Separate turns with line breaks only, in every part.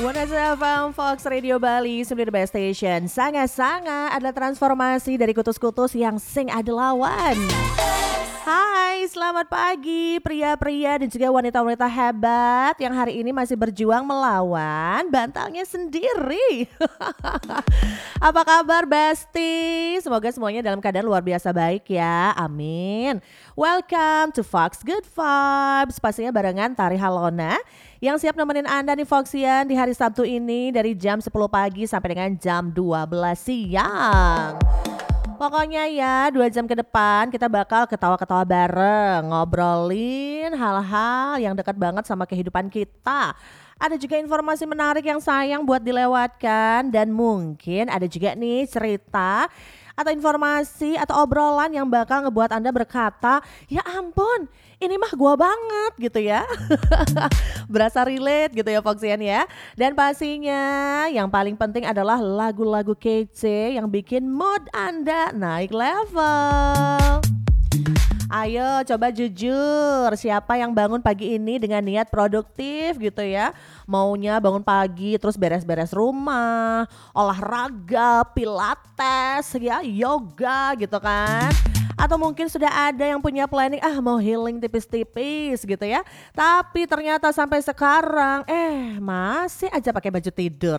107 Fox Radio Bali, Sebenarnya The Best Station. Sangat-sangat adalah transformasi dari kutus-kutus yang sing ada lawan. Hai, selamat pagi pria-pria dan juga wanita-wanita hebat yang hari ini masih berjuang melawan bantalnya sendiri. Apa kabar Besti? Semoga semuanya dalam keadaan luar biasa baik ya, amin. Welcome to Fox Good Vibes, pastinya barengan Tari Halona yang siap nemenin Anda nih Foxian di hari Sabtu ini dari jam 10 pagi sampai dengan jam 12 siang. Pokoknya ya 2 jam ke depan kita bakal ketawa-ketawa bareng, ngobrolin hal-hal yang dekat banget sama kehidupan kita. Ada juga informasi menarik yang sayang buat dilewatkan dan mungkin ada juga nih cerita atau informasi atau obrolan yang bakal ngebuat Anda berkata, ya ampun ini mah gua banget gitu ya. Berasa relate gitu ya Foxian ya. Dan pastinya yang paling penting adalah lagu-lagu kece yang bikin mood Anda naik level. Ayo coba jujur, siapa yang bangun pagi ini dengan niat produktif gitu ya. Maunya bangun pagi terus beres-beres rumah, olahraga, pilates, ya yoga gitu kan. Atau mungkin sudah ada yang punya planning mau healing tipis-tipis gitu ya. Tapi ternyata sampai sekarang masih aja pakai baju tidur.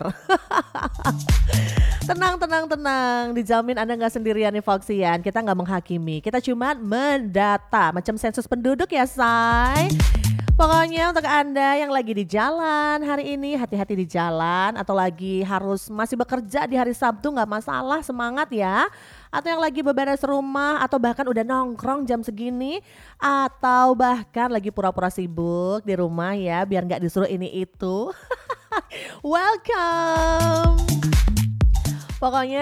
Tenang, dijamin Anda gak sendirian nih Foxian. Kita gak menghakimi, kita cuma mendata macam sensus penduduk ya say. Pokoknya untuk Anda yang lagi di jalan hari ini, hati-hati di jalan. Atau lagi harus masih bekerja di hari Sabtu, gak masalah, semangat ya. Atau yang lagi beberes rumah, atau bahkan udah nongkrong jam segini, atau bahkan lagi pura-pura sibuk di rumah ya, biar gak disuruh ini itu. Welcome. Pokoknya